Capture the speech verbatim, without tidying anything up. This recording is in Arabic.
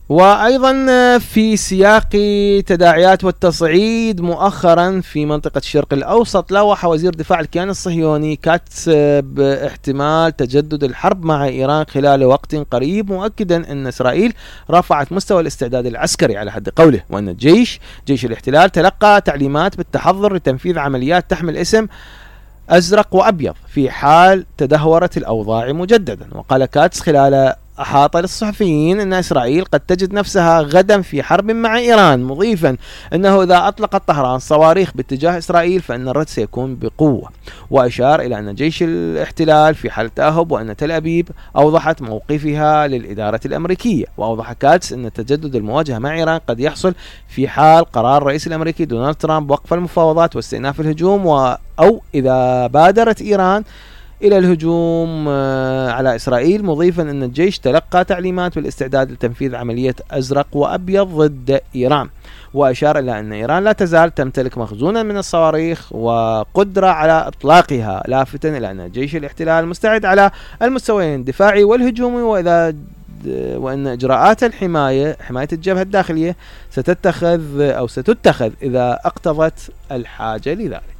وأيضا في سياق تداعيات والتصعيد مؤخرا في منطقة الشرق الأوسط، لوح وزير دفاع الكيان الصهيوني كاتس باحتمال تجدد الحرب مع إيران خلال وقت قريب، مؤكدا أن إسرائيل رفعت مستوى الاستعداد العسكري على حد قوله، وأن الجيش جيش الاحتلال تلقى تعليمات بالتحضر لتنفيذ عمليات تحمل اسم أزرق وأبيض في حال تدهورت الأوضاع مجددا. وقال كاتس خلال أحاط للصحفيين أن إسرائيل قد تجد نفسها غدا في حرب مع إيران، مضيفا أنه إذا أطلقت طهران صواريخ باتجاه إسرائيل فإن الرد سيكون بقوة. وأشار إلى أن جيش الاحتلال في حال تأهب، وأن تل أبيب أوضحت موقفها للإدارة الأمريكية. وأوضح كاتس أن تجدد المواجهة مع إيران قد يحصل في حال قرار الرئيس الأمريكي دونالد ترامب وقف المفاوضات واستئناف الهجوم، و أو إذا بادرت إيران إلى الهجوم على إسرائيل، مضيفا أن الجيش تلقى تعليمات بالاستعداد لتنفيذ عملية أزرق وأبيض ضد إيران. وأشار إلى أن إيران لا تزال تمتلك مخزونا من الصواريخ وقدرة على إطلاقها، لافتا إلى أن جيش الاحتلال مستعد على المستويين الدفاعي والهجومي، وإذا وأن إجراءات الحماية حماية الجبهة الداخلية ستتخذ أو ستتخذ إذا اقتضت الحاجة لذلك.